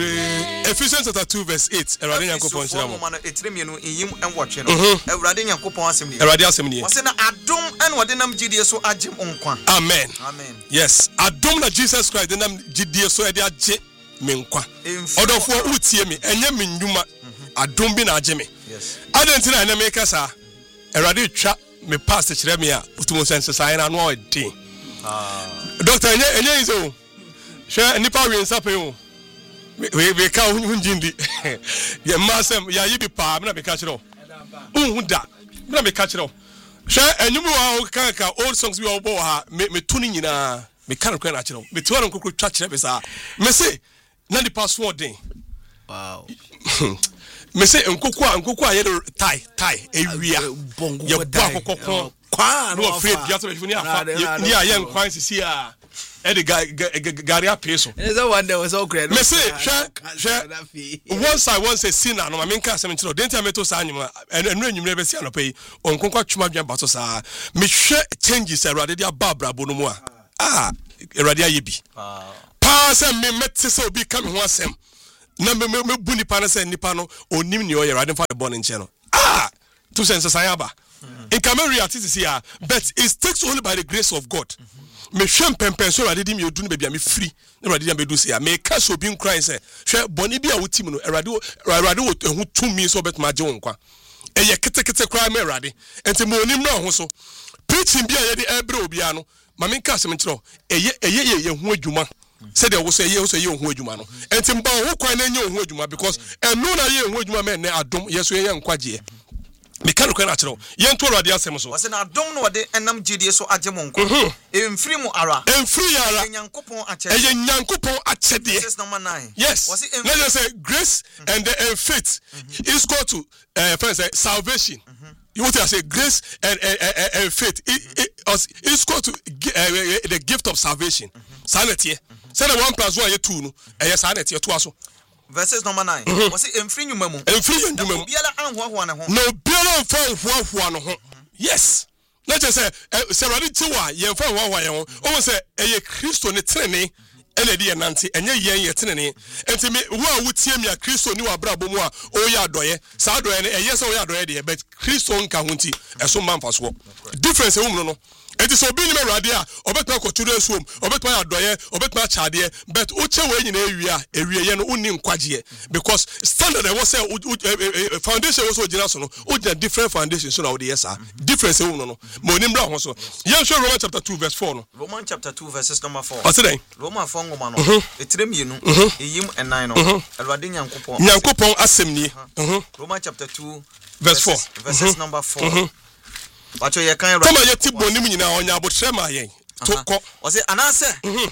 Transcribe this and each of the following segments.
Ephesians chapter 2 verse 8. Erade Nyankopon chiramo. Etiremienu iyim enwotwe no. Erade Nyankopon asem ni. Erade asem ni. Wose na adom en wode nam gidie so agem onkwa. Amen. Amen. Yes, adom na Jesus Christ de nam gidie so e de age me nkwa. Odofo utie me enye me nduma. Adom bi na age me. Yes. Adentina na make kasa. Erade twa me pastor chirame a utumo sense sai na no odin. Doctor enye izo. Hwe nipa wi nsape o. We ka hunjindi ye masem ya yibi pa me na be ka kire o unhuda me na be ka kire o hwe enyumu wa ka old songs bi obo ha me tuni nyina me kan ko na kire o me tuwa nkokro twa kire be sa me say na di password den wow me say nkokko a ye tie ewia ye bwa kokko kwa no afraid ya so be funi afa ni a ye nkwan sisi a Eddie Garia Peso. There's a one that was all great. Me say, once I want say sinner no me nka asem chiro. Denti ameto sa anyima. Enu enyumre be si anopai. Onkonkwa twuma dwan bato sa. Me hwe changes Erade dia babra bo no mu a. Erade ayebi. Pa se me mette se obi ka me ho asem. Na me bu nipa na se nipa no onim ni o Erade fa born nche no. To sense sayaba. In Cameroon artist here, but it takes only by the grace of God. Me hwem pempen so Erade di me odu no bia me free na Erade di me do say me ka so bi nkran say hwe boni bia wotim no Erade wo ehu tumi so bet ma je wonkwa eye ketekete kra me Erade enti mo onim na ho so preaching bia ye de ebre obia no ma me ka asem nkiro eye hu adwuma say de wo say ye hu adwuma no enti mba ho kwan na nye hu adwuma because eno na ye hu adwuma me ne adom yeso ye nkwaje me kan ko na kire ye nto Erade asem so wose na adom no wode enam gidie so agem onkwa emfiri mu ara Nyankopon achede verse number 9 yes let's just say grace and faith is equal to friends salvation you want to say grace and faith is equal to the gift of salvation sanity say the 1 + 1 ye 2 no sanity to aso verses number 9 was it emfiri nyuma mu biala anhoahoa ne ho no biala anhoahoa ne ho yes let's just say Erade tiwa ye fa ho ye ho o say eye Kristo ne trene ene de ye nante enye ye trene enti me wo a wutie mi a Kristo ni wa brabo mu a o ye adoye sa adoye ne eye se o ye adoye de but Kristo nka ho nti eso manfa so difference e wo no enti so bi ni me Erade a obetwa kotudo esuom obetwa adoye obetwa chade but uche we nyina ewie ye no uni nkwaje because standard e was say foundation was original so no o different foundation so na we yes difference e wo no mo ni mbra ho so ye show Romans chapter 2 verse 4 no Romans chapter 2 verses number 4 what's it Romans 4 ngoma no etiremienu eyim enan no Erade Nyankopon asem ni Romans chapter 2 verse 4 verses number 4 Wacho ye kan Erade ye ti bonim nyina onya abotre ma yen to ko wose anase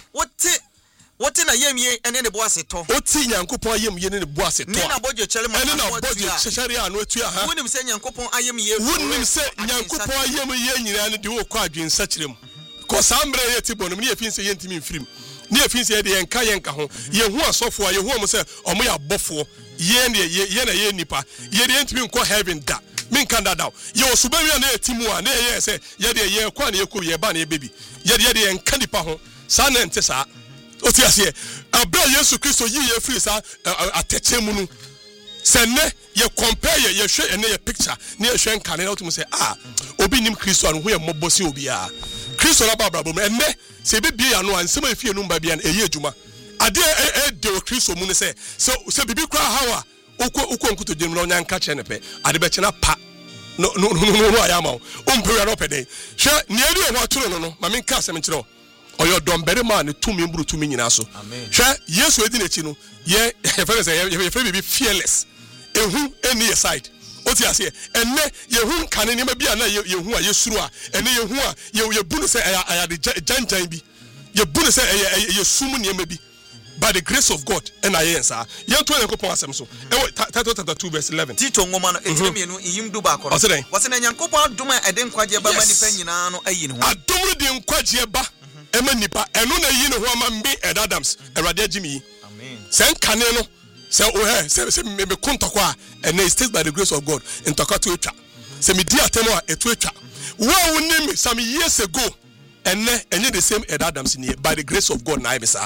wote na yemye ene ne boase to oti Nyankopon yemye ne boase to ni na bojo chele ma ene na bojo cheshare anu etu aha wonim se Nyankopon ayemye wonim se Nyankopon ayemye nyina ne de wo kwa adwen sachirem ko sambre ye ti bonim ne yefinse ye ntimi mfirim ne yefinse ye de yenka ho ye hu asofo ye hu mo se omo ya bofo ye na ye nipa ye de ntimi nko heaven da min kan da daw ye osubawia na etimu a na ye se ye de ye kwa na ye ko ye ba na ye baby ye de ye nka nipa ho sa na ente sa oti ase abra Yesu Kristo yi ye free sa atechemu nu se ne ye compare ye hwe ene ye picture ne ye hwe nka na otum se obi nim Kristo anu ho ye mobosi obi a Kristo na babra bom ene se bibie ya no ansem afie nu mba bia na eye adwuma ade de Kristo mu ne se bibi kra hawa uko nkuto djem no nyanka che ne pe ade be chena pa no ayama o mpere no pede hwe ne eri ho aturo no ma menka asem nkire oyo dombere ma ne tumi mburu tumi nyina so hwe Yesu edi nechi no ye fe bibi fearless ehu eni ye side oti ase enne ye hu kane ne ma bia na ye hu a ye suru a enne ye hu a ye bunu se aya de janjan bi ye bunu se ye sumu ne ma bi by the grace of God and I answer ye to Nyankopon asem so Titus chapter 2 verse 11 Tito ngoma no etiremienu iyim du ba akoro wase na Nyankopon adom a ede nkwaje ba manipa nyina no ayi ne ho adom de nkwaje ba ema nipa eno na yi ne ho ama mbe Adams Erade agimi amen sen kane no se me kontoko a and it stays by the grace of God in takato etwa se me di atemo a etu etwa wo woni me some years ago enye the same Adams ni by the grace of God na ibisa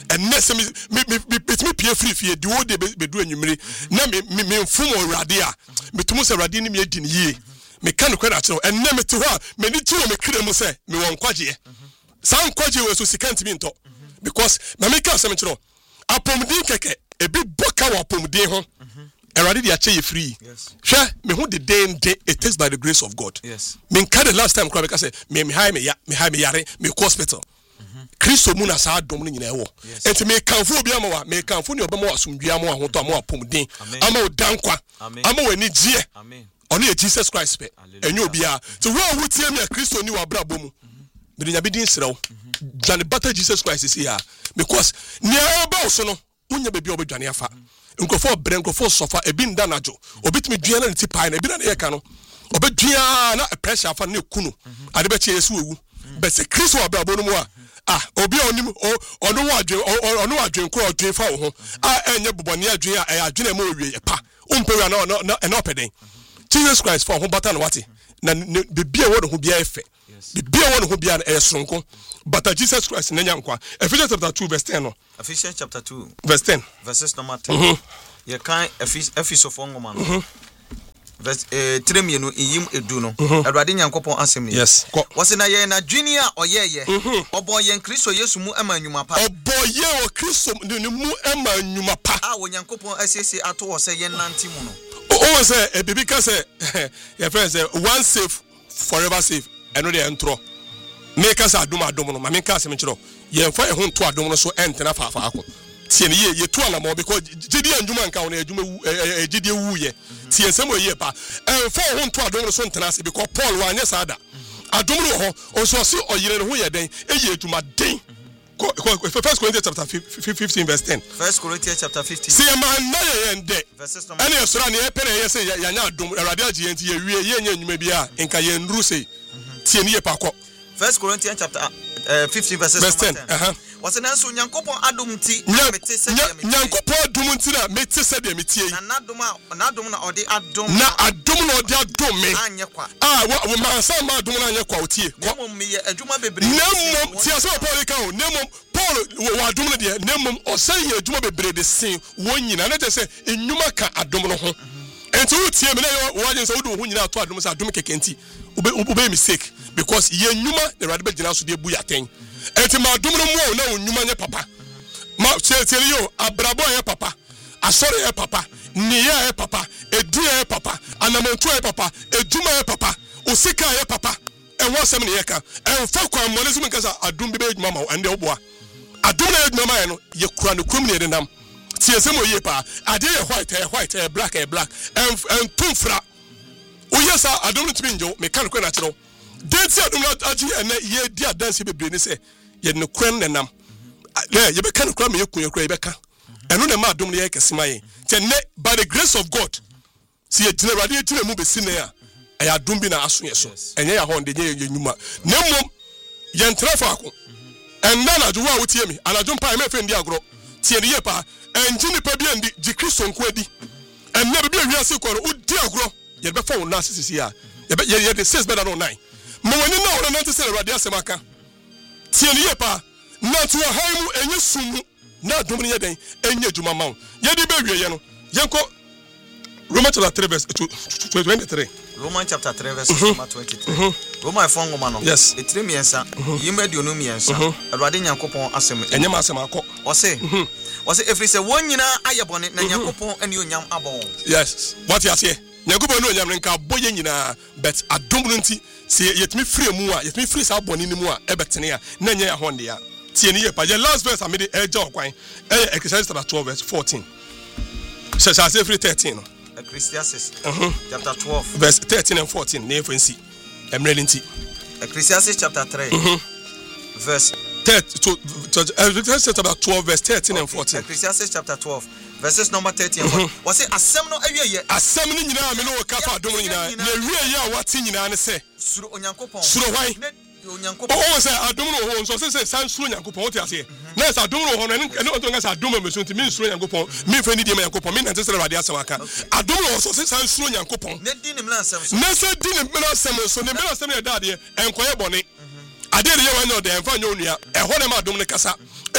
and nesse me pie free the whole day be do anwumre na me mfum awurade a metumu se awurade ni me adi ne yie me kan kwa na kyerɛ and na me te ho a me ni tuo me kire mu se me won kwagye san kwagye we so sikanti mi nto because na me ka se me kyerɛ apomdin keke ebi boka wa apomdin ho awurade dia che ye free hwɛ me ho de den it takes by the grace of God me ka the last time kwa be ka se me high me yare me hospital Kristo mu na saa dom no nyina ewo enti me kanfo obi amawa me kanfo ne obama asomdua ama ahoto ama apomden ama odankwa ama wani gie ono ye Jesus Christ pe enye obi a so wo wutie me Kristo ni wa brabo mu me nya bidin srew dwane bata Jesus Christ is here because nia ba so no unya bebi obedwane afa nkofo brenkofo sofa ebi nda najo obitimi dua na nti pai na ebi na ye ka no obedua na pressure afa na ekunu ade be che yesu owu be se Kristo wa brabo no mu a obi onim ono wadwen ko odwen fa wo ho enye bobone adwen a adwen ma owie pa umpewa na opeden Jesus Christ for ho bata na wate na bibia wo ho bia efe bibia wo ho bia na esronko bata Jesus Christ na nyankwa Ephesians chapter 2 verse 10 no Ephesians chapter 2 verse 10 verses number 10 ye kan Ephesians for ngoma no verse 3 mienu iyim edu no Awurade Nyankopɔn asem ni yes wose na ye na dwini a oyeye obo ye Kristo Yesu mu ama nnwuma pa obo ye o Kristo mu ama nnwuma pa a wo Nyankopɔn asiesi ato wo se ye nanti mu no o se e bibi ka se your friend say one safe forever safe eno de entro me ka sa adom no ma me ka se me kiro ye mfa e ho nto adom no so entena fa ako tie ne ye tu ala mo because jidi anjuma nka wona adwuma jidi wu ye tie nsem oye pa mfa ho nto adom no so entena se because Paul wa anya sada adom no ho o so se oyire ne ho ye den eye adwuma den 1 Corinthians chapter 15 verse 10 1 Corinthians chapter 15 see man na ye ende verses number ene sura ne e pere ye se ya nya adom Awurade agye enti ye wie ye nya nnwuma bia enka ye nru se tie ne ye pa ko 1 Corinthians chapter 15 verses number 10 wase na so Nyankopɔn adom nti mete se de mete Nyankopɔn adom nti na mete se de mete yi na adom na odi adom na adom na odi adom me anye kwa wo mansa ma adom na anye kwa otie nemom me ye adwuma bebre nemom tie so Paul ka o nemom Paul wo adom no de nemom osan ye adwuma bebre de sin wo nyina na te se enwuma ka adom no ho enti wo tie me na wo agye se wo do ho nyina to adom se adom kekenti ube mistake because ye nyuma the radical gina so de bu yaten enti ma dum no mu na onyuma nye papa ma tieli yo abrabo ye papa asore ye papa niya ye papa edu ye papa anamontu ye papa ejuma ye papa osika ye papa enwo sem ne ye ka enfa kwa monizum nkasa adum be ejuma ma ande oboa adum na ejuma ma ye no ye kura ne krum ne de nam tiesem oye pa ade ye white black en tumfra oyesa adom no timi njo me kan ko na kyerɛw denti adom no agi ene ye di adanse bebre ne se ye ne kran nenam ye be kan kra me ye kra ye be ka eno na ma adom no ye kesema ye ne by the grace of God si ye tine rade ye tine mu be sine a ya adom bi na aso ye so enye ya ho nde ye nyuma nemom ye ntra fa ako enna na jo wa wotie mi anadom pa me fe ndi agro tie ne ye pa enji ni pa bi andi ji Kristo nko adi enna be bi awiase ko no odi agro ye be fa won na sisi ya ye the 6 better than 9 mo woni na wona nante se Awurade asemaka tie ne ye pa na to haimu enye sumu na adom ne ye den enye djuma mawo ye di be wie ye no yenko Romans chapter 3 verse 23 Romans chapter 3 verse 23 Romans fongo mano yes etire miensa yima aduonu miensa Awurade Nyankopɔn asem enye ma asemako ose efri se won nyina ayebone na Nyankopɔn ani onyam abon yes what you say Nyankopɔn no onyam nka boye nyina but adom no nti se yetimi free mu a yetimi free sa boni ni mu a ebetene a na nya ya honde ya tie ne ye pa ye last verse amede eja okwan Ecclesiastes chapter 12 verse 14 se say free 13 no Ecclesiastes chapter 12 verse 13 and 14 na efansi emrele nti Ecclesiastes chapter 3 verse Ecclesiastes chapter 12 verse 13 and 14 Ecclesiastes chapter 12 verses number 30 and 14 was it asem no awieye asem ni nyina me no ka fa adom nyina na awieye a wati nyina ne se suro onyankopon suro hwan onyankopon o se adom no ho so se san suro onyankopon what you say na se adom no ho no ene nga se adom me so nti me suro onyankopon me fa ni die onyankopon me nante se Awurade asewaka adom no so se san suro onyankopon na di ne mla asem so na se di ne mla asem so ne mla asem ne daade enkoye bone ade de ye wan no de enfa nyo nua ehɔ ne ma adom ne kasa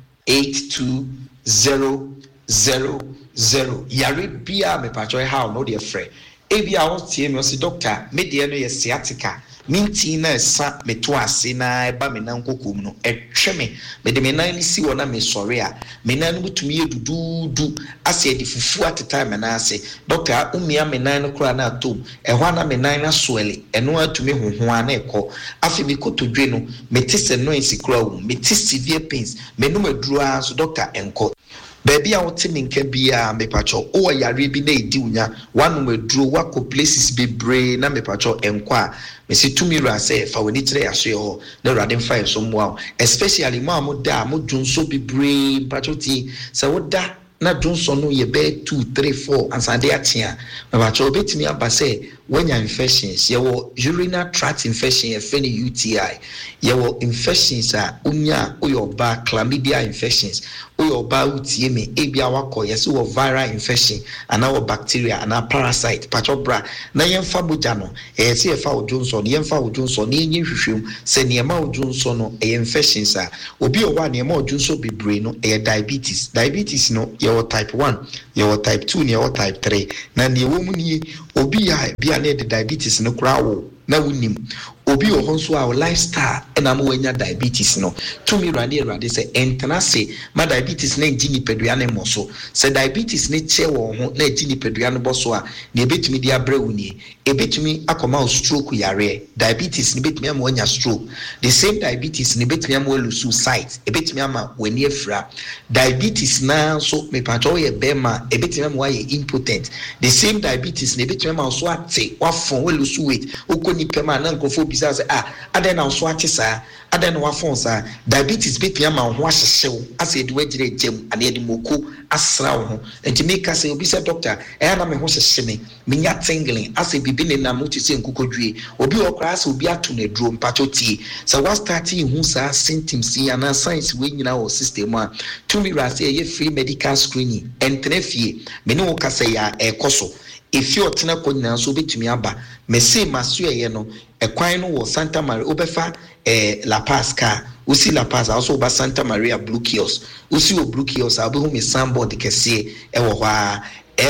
8200. Yare bia me pacho how no de frɛ ebi a wotie me osi doctor me de no ye sciatica minti na sa me to ase na eba me nan kokom no etwe me de me nan ni si wona me sɔre a me nan no butumi ye dududu ase de fufu ateta me na ase doctor umia me nan no kura na atom ɛhɔ na me nan na soɛle ɛno atumi hohoa na ɛkɔ afi me kotodwe no me tese no ensi kura wo me tese severe pains me no maduru a so doctor enko baby a wote minka bia me pacho o yare bi na edi unya wanu maduro wako places bebre na me pacho enko a me se tumi ra say fa woni kire yaso ho na rade mfa so mo especially mo da mo dwonso bebre pacho ti se woda na dwonso no ye be 2 3 4 ansade atia me pacho obetimi aba say when infections ye wo urinary tract infection ye fe ni UTI ye wo infections a unya oyoba chlamydia infections oyoba utie me ebia wakọ ye so viral infection ana wo bacteria ana parasite patobra na yemfa boja no ye se fa odwonso ne yemfa odwonso ne enye hwehwem se ne ma odwonso no e infections a obi owa ne ma odwonso bebre no e diabetes no ye wo type 1 ye wo type 2 ne ye wo type 3 na ne wo mu ni obi ya bia ne de diabetes no kura wo na wunim obi ohonso a lifestyle na mo wanya diabetes no to me rade say entanase ma diabetes na ngini pedua ne moso se diabetes ne che wo ho na ngini pedua ne boso a na ebetumi dia brewuni ebetumi akoma stroke yare diabetes ne betumi am wanya stroke the same diabetes ne betumi am lose sight ebetumi ama wani afra diabetes na so me pacho ye bema ebetumi am waye impotent the same diabetes ne betumi am so ate wafon we lose weight okoni pema na nkofo bisa say aden na so ate sa aden wa fon sa diabetes betumi ama ho ahyehyew ase de wagire gem ane de moko asra ho enti make say obi say doctor na me ho hyehye me nya tingling ase bibi ne na muti se nkokodwie obi okra ase obi ato na drum pacho tie so what starting hu sa symptoms and signs we nyina o system a to me ra say ye free medical screening entrefie me ne wo kasa ya ekoso if you tena konyina so betumi aba me say maso ye no ekwan no wo Santa Maria obefa La Paz ka usi La Paz also ba Santa Maria Blue Kiosk usi o Blue Kiosk abehu me sandboard kese ewo hwa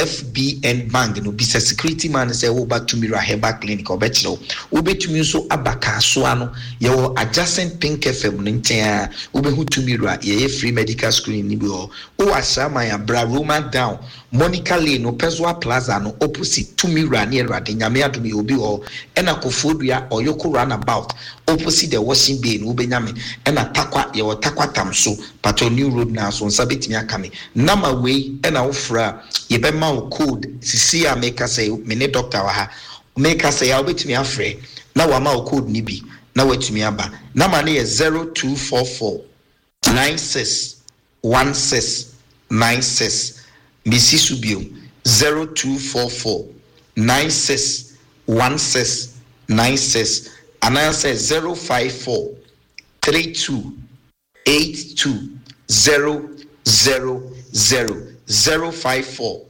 FBN Bank no bisa security man say wo ba tumira heba clinic obetro obetumi so abaka so ano ye wo adjacent Pink FM ntia obehu tumira ye free medical screening ni bi o asama ya bra Roman down Monica Lane no Peswa Plaza no opposite tumira near Rade nyame adumi obi o ena Kofodua Oyoko runabout opposite the washing bay no benyame ena takwa ye wo takwa tamso pato new road na so nsabetimi akame nama we ena ofra ye be ma code sisi a make say me ne doctor wa ha make say ya obetimi afre na wa ma code ni bi na watumi aba na ma ne 0244 961696 Missy Subio 0244 961696 and I say 054 32 82 000 054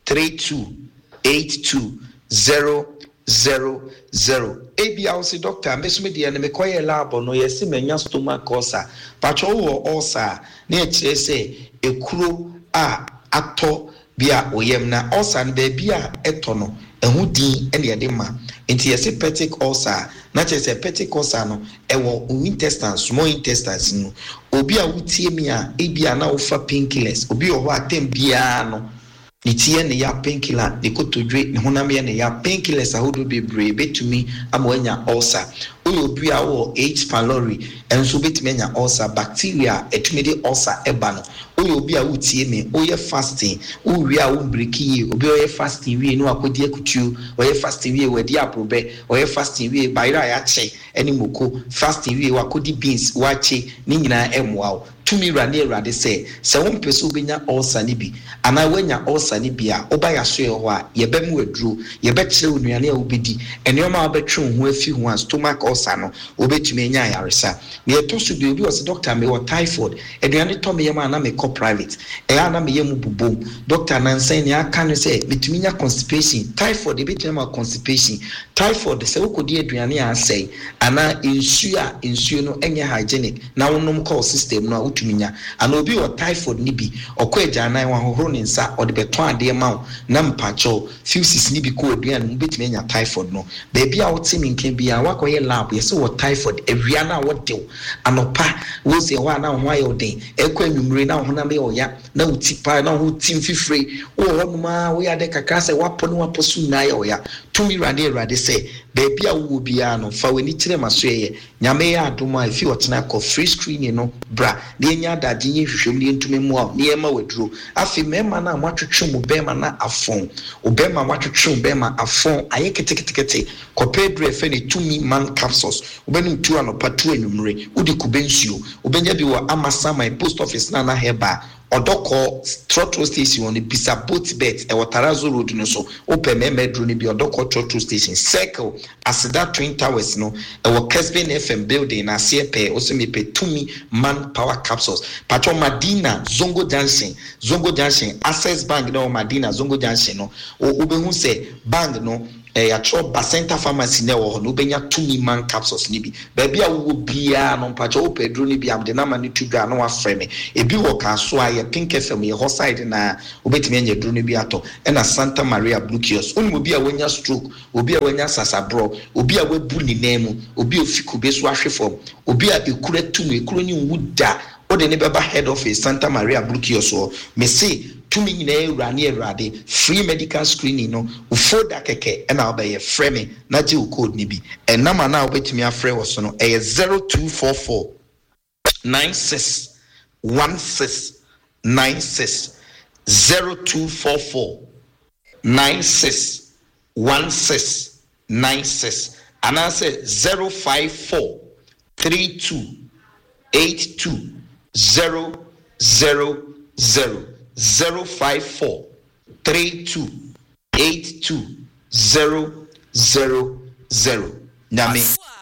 32820000 ebi awse doctor mesome de na mekoye lab no yesi menya stomach ulcer pacho wo ulcer na ekire se ekuro a ato bia oyem na ulcer na bia eto no ehudin ene yede ma enti yesi peptic ulcer na chese peptic ulcer no ewo intestine small intestines no obi a wutie mi a ebi na wo fa painkillers obi o ho atem bia no nitie ne ya painkiller ne kotodwe ne honam ye ne ya painkillers ahodo bebre betumi amwanya ulcer obi a wo H pylori enso betumi anya ulcer bacteria etumi de ulcer eba no obi a wutie me oye fasting owi a wo breki obi oye fasting wie no akodi akutuo oye fasting wie wadi aprobe oye fasting wie bayira ya che eni moko fasting wie wakodi beans wache ni nyina emwa tumi rade se won pese obenya ulcer ni bi ana wanya ulcer ni bi a oba ya so ho a ye be mu aduro ye be kire onuane a obedi enema obetwe ho afi ho a stomach ulcer no obetumi anya yaresa me etosu bi obi was doctor me what typhoid eduane to me yema na me co private ana me yemu bubom doctor nansan ni aka no se betumi nya constipation typhoid ebetumi ma constipation typhoid se wokodi eduane a asai ana insu no enye hygienic na wonom call system no wotuminya ana obi o typhoid ni bi okwaja nan wa hohoro ne nsa o de beton ade ma na mpacho fuses ni bi ko aduan no betumi anya typhoid no baby a wote mi nkan bia wakoye lab yesi wo typhoid awia na wodew anopa wo se wa na ho ayo den ekwa nwumre na ho na me oya na utipa na ho tim fifre wo honuma wo ya de kakra se wapo no wapo su na ya oya tumi rade se baby a wo bia no fa weni kire maso ye nyame ya adoma ifi wotena ko free screening no bra de nya daje ye hwehwem de ntumi mu a ne ema waduro afi mema na mwatwetwe mu bema na afon obema mwatwetwe bema afon aye ketekete ko pedro efe ne tumi man capsules obenu tu anopa tu anwumre udi kubensuo obenya bi wo amasama post office na heba odoko throttle station on bisa boat bet e watarazo road no so open medro ni bi odoko throttle station circle asida twin towers no e wo Kesben FM building na CP osemepe tumi man power capsules pacho Madina Zongo Junction Access Bank no Madina Zongo Junction no obehu se bank no ya tro Bacenta pharmacy na wo no benya tumi man capsules ni bi baby a wo bia no pacho o pedro ni bi am de na mani tudwa no afre me ebi wo ka so aye Pink FM ye ho side na obetimi anya dro ni bi ato e na Santa Maria Blue Kiosk onimo bi a wonya stroke obi a wonya sasabro obi a wabu ni nemu obi ofiku be so ahwefom obi a ekura tumi ekuro ni wuda o de ne beba head office Santa Maria Blue Kiosk so me say tumi nyina erade free medical screening no ufoda keke e na obeye frame na je code ni bi e na ma na obetimi afre wo so no e 0244 96 16 96 0244 96 16 96 and I say 054 32 82 000 054 32 82 000 Nami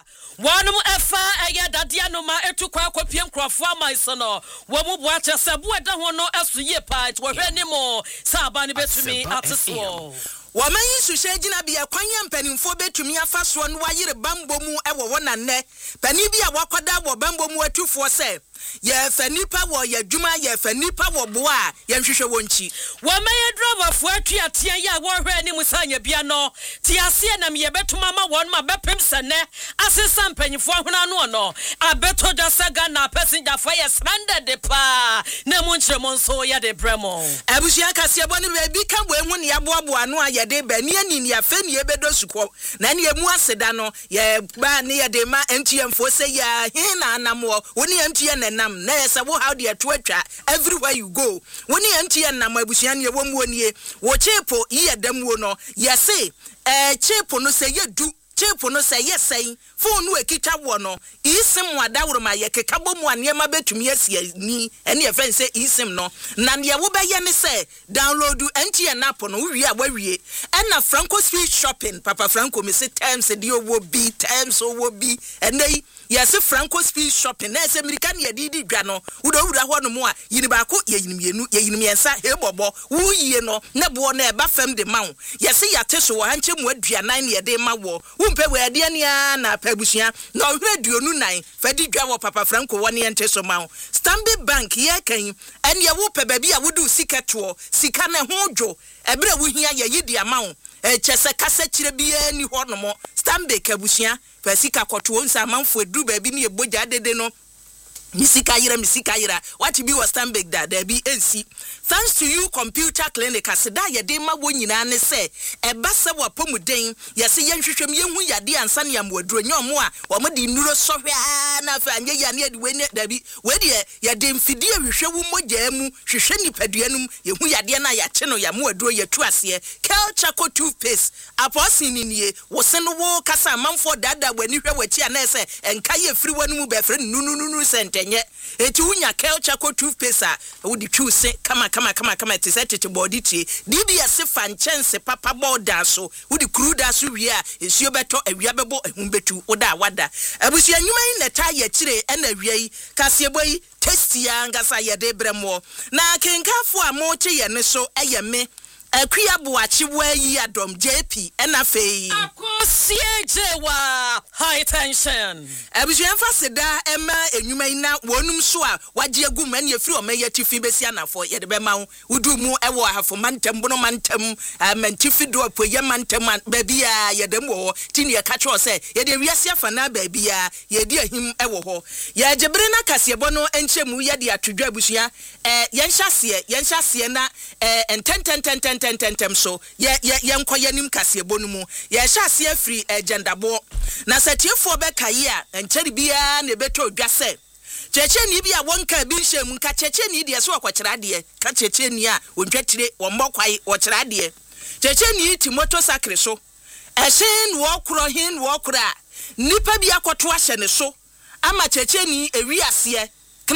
Wanum efa eya dadia no ma etu kwa kopiem krofo amaiso no wo mu bo ache se bo eda ho no asu ye pa it wo hwe ni mo sa aba ni betumi ateso Woman sushe jina bia kwanya mpanimfo betumi afaso no wayire bambo mu ewo wona nne pani bia wakwada wo bambo mu atufo se ye fa nipa wo ye dwuma ye fa nipa wo bo a ye nhwehwe wonchi woman ye driver fo atuatia ya wo hwe ni musanya bia no ti ase na me betuma ma won ma bepem sene asesa mpanimfo ahona no no abeto dasaga na passenger for ye stranded pa na mu nkyere mo nso ya de bremo abusia kase boni be ka bo ehu ne ya boaboa no a de ba ni ani ni afa ni ebedo sukwo na ni emu aseda no ye ba ni ye de ma NTM4 say ya hin na anamo woni NTM na nam na ye say wo how dey to atwa everywhere you go woni NTM na mabusia ne wo mu oni wo chepo ye damuo no ye say chepo no say ye du chepo no say yes say phone no ekita wo no isim wada woro ma ye keka bomu anema betumi asia ni ene e fen say isim no na ne wo be ye ne say download NTN app no wi a wawie na Franco Street Shopping Papa Franco me say times de owo bi times owo bi ene yes Franco Street Shopping na say American ye di dwa no wo wura ho no mo a yini ba ko ye yini mienu ye yini miensa he bobo wo yie no na bo na e ba fam de mawo yes ya teso wo hanche mu aduanan ne de ma wo wo mpe we ade ania na pabusia na ohwe duonu nan fadi dwa wo Papa Franco woni enteso mawo Stanbic Bank ye kan ene wo pe ba bia wo du sikato sika na ho dwo ebre wo hia ye yidi amawo chese kase kire bia ni ho no mo Stanbic abusia fa sika koto nsa amanfo edu ba bi ne eboja dede no misika yira what be was Stanbic da be NC thanks to you computer clinic aseda ye de ma wo nyina ne se e ba se wa pomuden ye se ye nhwehwem ye hu yade ansa ne amwaduro nyomo a wo mo de nuro sohwe na fa anye ya ne de we ne da bi we de ye de mfidi ahwehwe wo mogya mu hwehwe nipaduanum ye hu yade na ya che no ya mwaduro ye tu ase Kelchaco toothpaste aposini nie wo se no wo kasa manfo dada wani hwe wachi ana se enka ye firi wanu mu be firi nunu sente nye eti unya Kelchaco toothpaste a wo di twuse kama ti set body ti DBS fan chance papa border so wo di cruda so wi a esuo beto awia bebo ehun betu oda wada abusia nyuma yi na ta ye kire na awia yi kase boyi tasty angasa ye de bremo na kenkafo a mo che ye ne so eye me Akuya Boachi wa yi adom JP na fei Osiejewa high tension. Abusuamfa seda ema enwuma ina wonum so a waje agum ane afiri omeye tifi besi anafo ye de bema wo udu mu ewo ahafo mantam bono mantam mantifi do apoye mantam babia ye dem wo tini ye ka cho se ye de wiase afa na babia ye de ahim ewo ho ye jebre na kasebo no enchemu ye de atodwa abusua ye nhase na enten so ye nkoye nim kasebo no mu ye hyase afiri agendabo na satiefo be kaye a encheri bia na beto dwase cheche ni bia wonka bi nhyem nka cheche ni de so akwakira de ka cheche ni a ontwatire wombokwai wokyira de cheche ni timoto sakre so ehyen wo kro hin wo kra nipa bia kwoto ahye ne so ama cheche ni ewi ase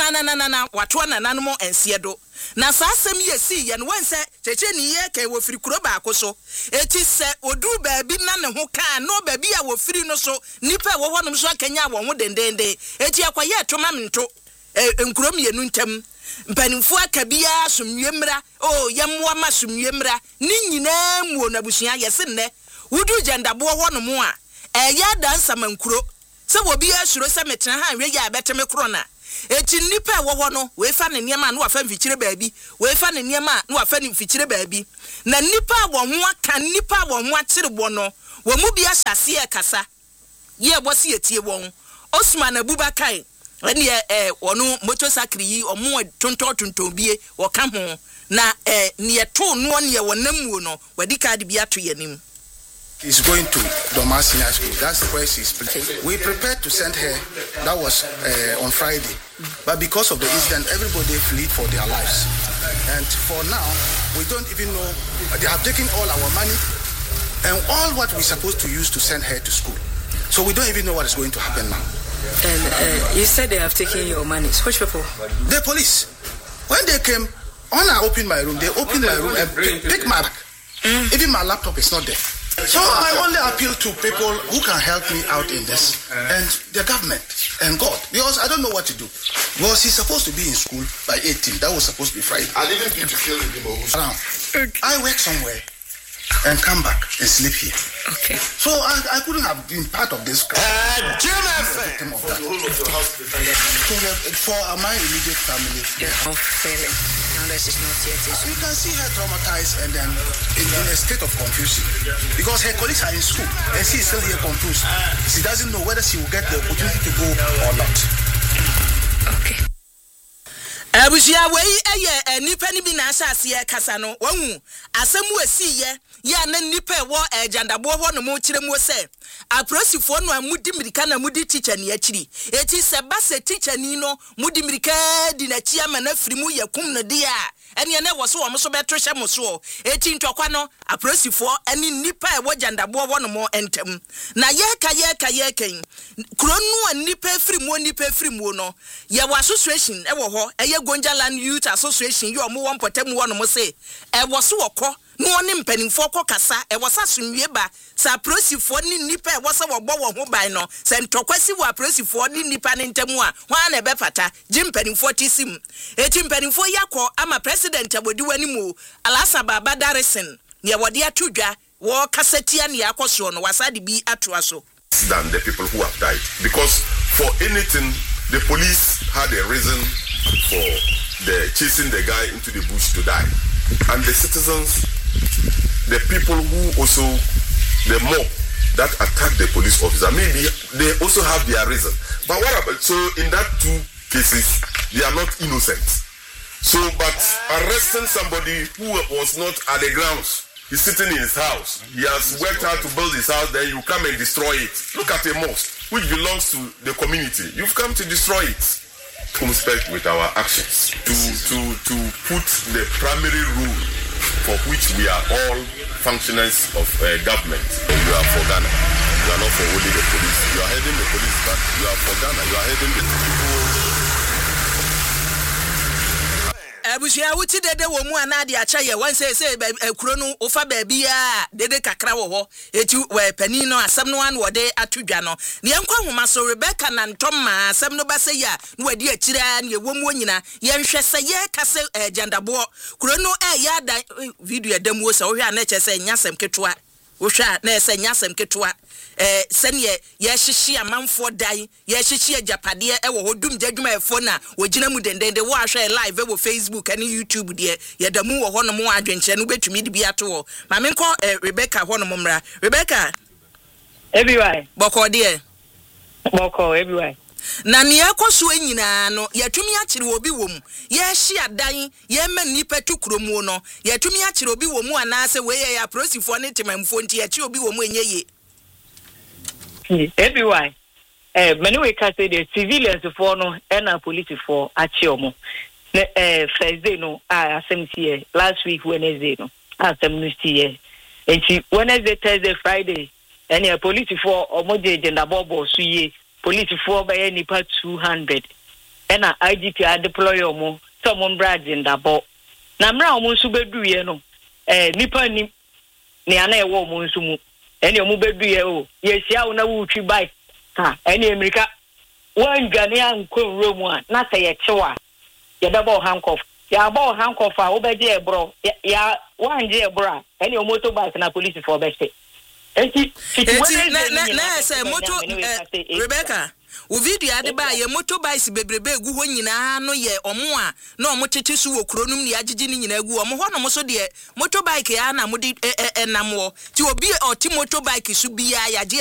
na wato nananmo ensie do na saasem yesi ye no wense cheche ni ye kai wo firi kuro ba akoso eti se odu baabi na ne ho kan no baabi a wo firi no so nipa wo honom so akanya wo ho dendende eti akwaye toma mento nkuro mienu ntam mpanimfo akabia somwemra yemwa ma somwemra ni nyina muo na busua yesi nne wudu jandabo honom a eya dansa mankuro se wo bia suro se metena ha we ya beteme kro na eti nipa wo no we fa ne niema na wafa mfikyire baabi we fa ne niema na wafa ne mfikyire baabi na nipa wo ho aka nipa wo ho akyere bo no wo mu bia hyase e kasa ye bosi etie won Osman Abubakai ene wono motorcycle yi omo tonton bie wo ka ho na ne to no ne wonamuo no wadi card bia to yanim. She's going to Domas Senior School. That's where she's playing. We prepared to send her. That was on Friday. But because of the incident, everybody fled for their lives. And for now, we don't even know. They have taken all our money and all what we're supposed to use to send her to school. So we don't even know what is going to happen now. And you said they have taken your money. Which people? The police. When they came, when I opened my room, they opened my room and picked my bag. Even my laptop is not there. So I only appeal to people who can help me out in this, and the government and God, because I don't know what to do. Well, he's supposed to be in school by 18. That was supposed to be Friday. I didn't need to kill him. I work somewhere and come back and sleep here. Okay. So I couldn't have been part of this crime. Victim of that. For my immediate family. Yeah. Failing. Unless it's not yet. You can see her traumatized and then in a state of confusion. Because her colleagues are in school and she is still here confused. She doesn't know whether she will get the opportunity to go or not. Okay. Abusia wey nipa ni bi na asase e kasa no wahu asemu asi ye na nipa wo ejandabo ho no mo kire mo se aprosifo no amudi mirika na mudi teacher ni akiri eti se base teacher ni no mudi mirika di na chia ma na firi mu yakum no dia ene na wo so wo so beto hye mo so eti ntokwa no aprosifo ani nipa e wo jandabo ho no mo entem na ye kan kronu nipa firi mu no ye wo association e wo ho Gonjaland Youth Association you omo won potem won mo say e wo so wokọ no oni mpanimfo kọ kasa e wo sasonwie ba sa prosifo ni nipa e wo se wo gbo wo ho ban no se ntokwasi wo prosifo ni nipa ne ntemu a hwan na be fata ji mpanimfo tisim eti mpanimfo yakọ ama president abodi wani mu Alasa Baba Darrison ne wode atodwa wo kasatia ne yakoso no wasade bi atoa so than the people who have died, because for anything the police had a reason for the chasing the guy into the bush to die, and the citizens, the people who also, the mob that attacked the police officer, maybe they also have their reason. But what about, so in that two cases they are not innocent. So but arresting somebody who was not at the grounds, he's sitting in his house, he has worked hard to build his house, then you come and destroy it. Look at a mosque which belongs to the community, you've come to destroy it. Circumspect with our actions to put the primary rule for which we are all functionaries of government. You are for Ghana. You are not for only the police. You are heading the police, but you are for Ghana. You are heading the people. Abusia wuti dede wo mu anade acha ye wan say ekuro no ofa baabia dede kakra wo ho eti we pani no asem no an wode atodwa no ne yankwa homa so Rebecca na ntoma asem no ba say ya no wadi akira ne wo mu nyina ye nhwe say ye kase jandabo kuro no ya da video edam wo say wo hwa na che say nyasem ketwa wohwa na ese nyasem ketwa sene ye hyehye amanfo dai ye hyehye japade e wo hodum jadwuma efo na wogina mu dendende wo ahwe live wo Facebook and YouTube de ye damu wo hono mo adwenche no betumi de bi ato ma me nko Rebecca hono mo mra Rebecca everywhere boko de boko everywhere na ne yakoso anyina no yatumi akire obi wom ye hye adan ye ma nipa tukromu no yatumi akire obi wom anase we ye ya prosifo ne temamfo nti akire obi wom enye everywhere many we can say the civilians for no and police for achiomo Thursday no assembly last week Wednesday no assembly and Wednesday Thursday Friday and a police for omoje agenda bobo so ye police for by nipa 200 and IGP a deploy omo some brad in da bo na mra omo so bedu ye no nipa ni ne ana e wo omo nso mu ene omo bedu ye o ye sia wo na wo twi bike ha ene America wan gane anko romu a na say ye chewa ye da bo handcuff ya bo handcuff a wo beje e bro ya wan je e bro ene omo to bike na police for be say na say moto Rebecca o video ade ba ye motorbikes bebrebe egu ho nyina no ye omo a na omo tete su wo kronum ne agigi ni nyina egu omo ho no mo so de motorbike ya na mo de enam wo ti obi o ti motorbike su bia ya